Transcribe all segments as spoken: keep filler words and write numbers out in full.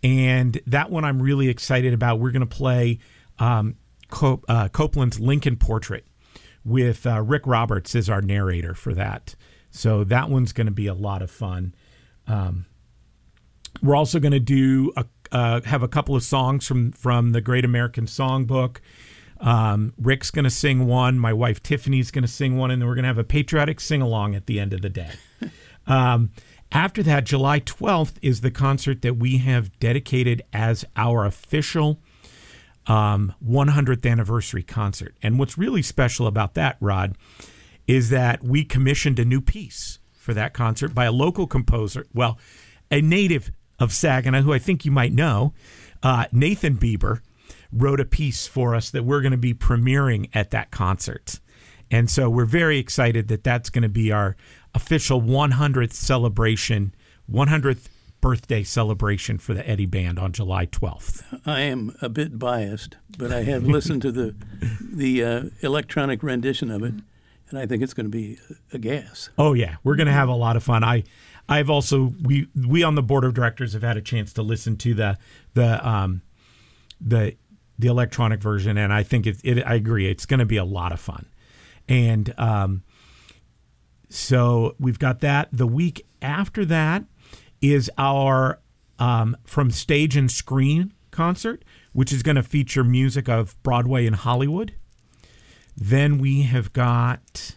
And that one I'm really excited about. We're going to play um, Cop- uh, Copeland's Lincoln Portrait with uh, Rick Roberts as our narrator for that. So that one's going to be a lot of fun. Um, we're also going to do a, uh, have a couple of songs from, from the Great American Songbook. Um, Rick's going to sing one. My wife Tiffany's going to sing one. And then we're going to have a patriotic sing-along at the end of the day. um, after that, July twelfth is the concert that we have dedicated as our official um, one hundredth anniversary concert. And what's really special about that, Rod, is that we commissioned a new piece for that concert by a local composer, well, a native of Saginaw, who I think you might know, uh, Nathan Bieber, wrote a piece for us that we're going to be premiering at that concert. And so we're very excited that that's going to be our official one hundredth celebration, one hundredth birthday celebration for the Eddie Band on July twelfth. I am a bit biased, but I have listened to the the uh, electronic rendition of it, and I think it's going to be a gas. Oh yeah, we're going to have a lot of fun. I, I've also we we on the board of directors have had a chance to listen to the the um the the electronic version, and I think it. it I agree, it's going to be a lot of fun, and um. So we've got that. The week after that is our um, From Stage and Screen concert, which is going to feature music of Broadway and Hollywood. Then we have got,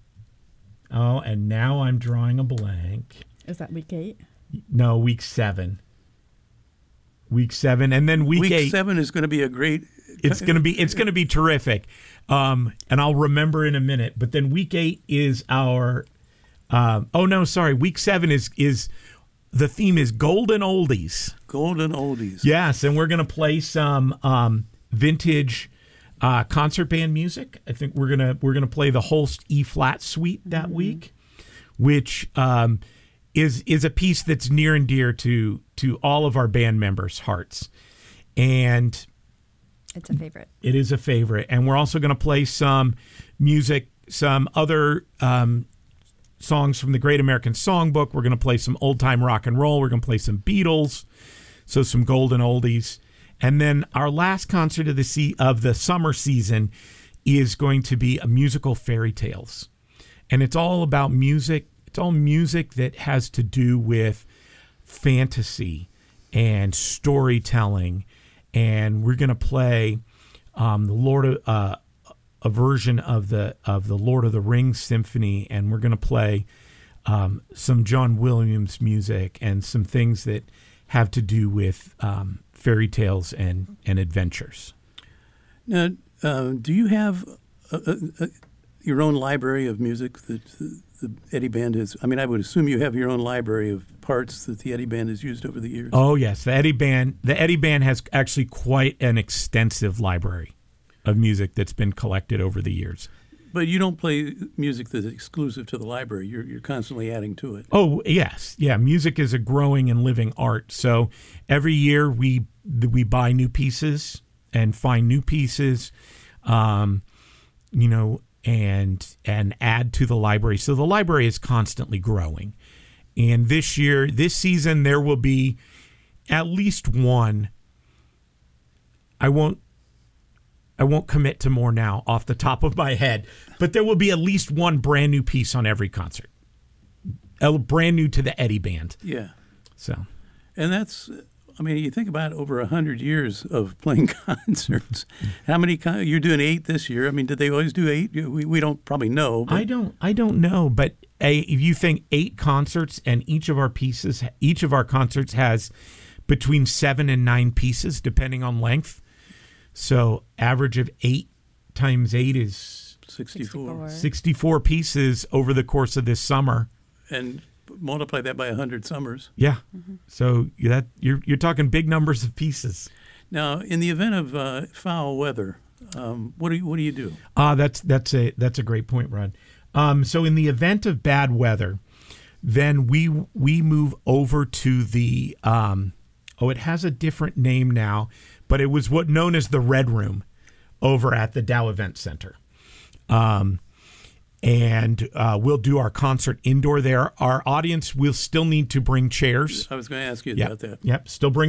oh, and now I'm drawing a blank. Is that week eight? No, week seven. Week seven, and then week, week eight. Week seven is going to be a great. It's going to be it's going to be terrific, um, and I'll remember in a minute. But then week eight is our. Um, oh no, sorry. Week seven is is the theme is Golden Oldies. Golden Oldies. Yes, and we're going to play some um, vintage uh, concert band music. I think we're gonna we're gonna play the Holst E flat suite that mm-hmm. week, which um, is is a piece that's near and dear to to all of our band members' hearts, and. It's a favorite. It is a favorite. And we're also going to play some music, some other um, songs from the Great American Songbook. We're going to play some old-time rock and roll. We're going to play some Beatles, so some golden oldies. And then our last concert of the se- of the summer season is going to be a musical Fairy Tales. And it's all about music. It's all music that has to do with fantasy and storytelling. And we're going to play um, the Lord of, uh, a version of the of the Lord of the Rings symphony, and we're going to play um, some John Williams music and some things that have to do with um, fairy tales and, and adventures. Now, uh, do you have a, a, a, your own library of music that the, the Eddie Band has? I mean, I would assume you have your own library of parts that the Eddie Band has used over the years. Oh yes, the Eddie Band. The Eddie Band has actually quite an extensive library of music that's been collected over the years. But you don't play music that's exclusive to the library. You're you're constantly adding to it. Oh yes, yeah. Music is a growing and living art. So every year we we buy new pieces and find new pieces, um, you know, and and add to the library. So the library is constantly growing. And this year, this season, there will be at least one. I won't I won't commit to more now off the top of my head, but there will be at least one brand new piece on every concert. A brand new to the Eddie Band. Yeah. So, and that's, I mean, you think about over one hundred years of playing concerts. How many con- you're doing eight this year? I mean, did they always do eight? We we don't probably know. But. I don't I don't know, but a, if you think eight concerts and each of our pieces, each of our concerts has between seven and nine pieces, depending on length. So average of eight times eight is sixty-four. sixty-four pieces over the course of this summer. And multiply that by one hundred summers. Yeah. Mm-hmm. So that you're you're talking big numbers of pieces. Now, in the event of uh, foul weather, um, what do you what do you do? Ah, uh, that's that's a that's a great point, Rod. Um, so in the event of bad weather, then we we move over to the um, oh, it has a different name now, but it was what known as the Red Room over at the Dow Event Center. Um, and uh, we'll do our concert indoor there. Our audience will still need to bring chairs. I was going to ask you yep. about that. Yep, still bring